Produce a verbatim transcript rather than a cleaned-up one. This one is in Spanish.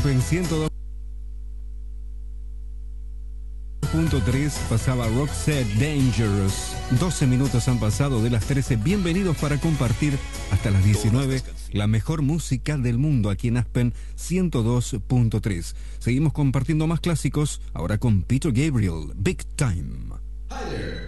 Aspen ciento dos punto tres pasaba Roxette Dangerous. doce minutos han pasado de las trece. Bienvenidos para compartir hasta las diecinueve la mejor música del mundo aquí en Aspen ciento dos punto tres. Seguimos compartiendo más clásicos, ahora con Peter Gabriel, Big Time.